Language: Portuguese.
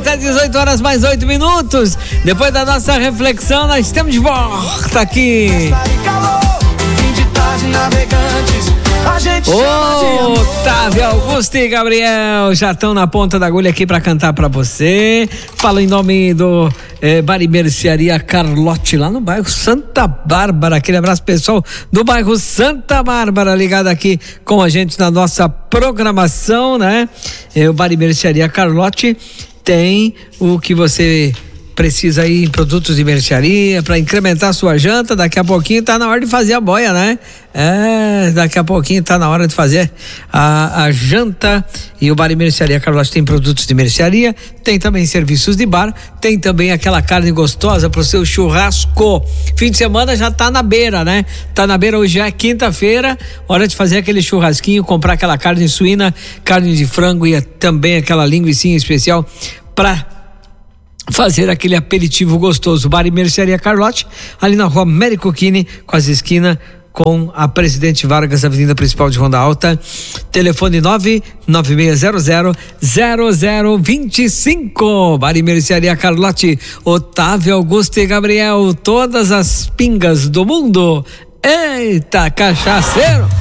volta às 18 horas mais 8 minutos. Depois da nossa reflexão, nós estamos de volta aqui. Otávio, Augusto e Gabriel já estão na ponta da agulha aqui para cantar para você. Falo em nome do Bar e Mercearia Carlotti, lá no bairro Santa Bárbara. Aquele abraço pessoal do bairro Santa Bárbara, ligado aqui com a gente na nossa programação, né? O Bar e Mercearia Carlotti tem o que você precisa aí em produtos de mercearia para incrementar a sua janta. Daqui a pouquinho tá na hora de fazer a boia, né? Daqui a pouquinho tá na hora de fazer a janta. E o Bar e Mercearia Carlos tem produtos de mercearia, tem também serviços de bar, tem também aquela carne gostosa pro seu churrasco. Fim de semana já tá na beira, né? Tá na beira, hoje já é quinta-feira, hora de fazer aquele churrasquinho, comprar aquela carne suína, carne de frango e também aquela linguicinha especial para fazer aquele aperitivo gostoso. Bar e Mercearia Carlotti, ali na rua Américo Quini, quase esquina com a Presidente Vargas, avenida principal de Ronda Alta. Telefone 996000025. Bar e Mercearia Carlotti, Otávio, Augusto e Gabriel, todas as pingas do mundo. Eita, cachaceiro!